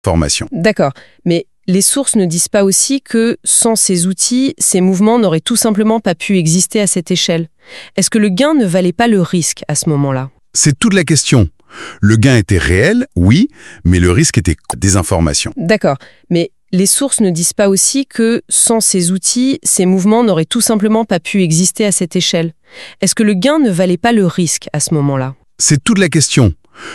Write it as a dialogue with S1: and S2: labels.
S1: Formation.
S2: D'accord, mais les sources ne disent pas aussi que, sans ces outils, ces mouvements n'auraient tout simplement pas pu exister à cette échelle. Est-ce que le gain ne valait pas le risque à ce moment-là?
S1: C'est toute la question. Le gain était réel, oui, mais le risque était désinformation.
S2: D'accord, mais les sources ne disent pas aussi que, sans ces outils, ces mouvements n'auraient tout simplement pas pu exister à cette échelle. Est-ce que le gain ne valait pas le risque à ce moment-là?
S1: C'est toute la question.